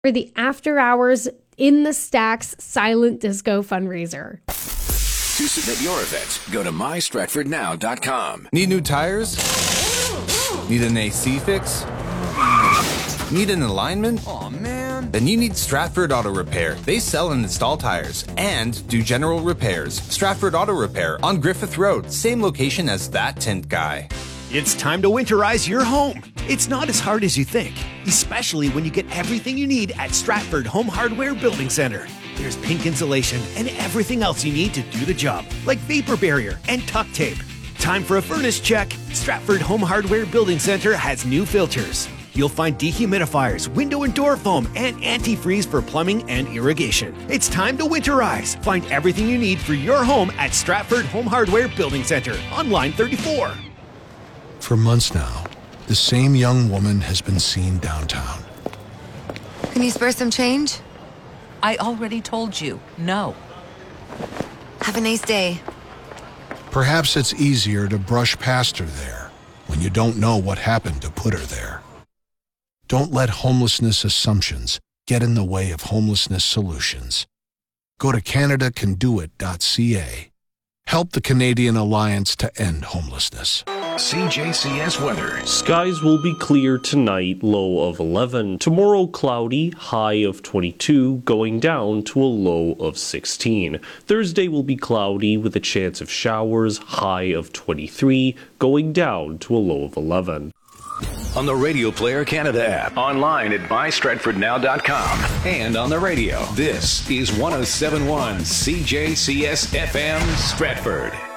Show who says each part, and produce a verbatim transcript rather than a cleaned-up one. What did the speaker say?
Speaker 1: For the After Hours in the Stacks Silent Disco fundraiser.
Speaker 2: To submit your event, go to my stratford now dot com.
Speaker 3: Need new tires? Need an A C fix? Need an alignment? Aw, man. Then you need Stratford Auto Repair. They sell and install tires and do general repairs. Stratford Auto Repair on Griffith Road, same location as that tint guy.
Speaker 4: It's time to winterize your home. It's not as hard as you think, especially when you get everything you need at Stratford Home Hardware Building Center. There's pink insulation and everything else you need to do the job, like vapor barrier and tuck tape. Time for a furnace check. Stratford Home Hardware Building Center has new filters. You'll find dehumidifiers, window and door foam, and antifreeze for plumbing and irrigation. It's time to winterize. Find everything you need for your home at Stratford Home Hardware Building Center on line thirty-four.
Speaker 5: For months now, the same young woman has been seen downtown.
Speaker 6: Can you spare some change?
Speaker 7: I already told you, no.
Speaker 6: Have a nice day.
Speaker 5: Perhaps it's easier to brush past her there when you don't know what happened to put her there. Don't let homelessness assumptions get in the way of homelessness solutions. Go to canada can do it dot c a. Help the Canadian Alliance to End Homelessness.
Speaker 2: C J C S weather.
Speaker 8: Skies will be clear tonight, low of eleven. Tomorrow cloudy, high of twenty-two, going down to a low of sixteen. Thursday will be cloudy with a chance of showers, high of twenty-three, going down to a low of eleven.
Speaker 2: On the Radio Player Canada app, online at my stratford now dot com, and on the radio. This is one oh seven point one C J C S F M Stratford.